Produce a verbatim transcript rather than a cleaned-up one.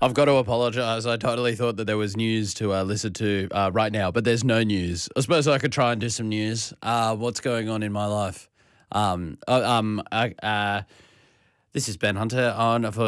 I've got to apologise. I totally thought that there was news to uh, listen to uh, right now, but there's no news. I suppose I could try and do some news. Uh, what's going on in my life? Um, uh, um, I, uh, this is Ben Hunter on for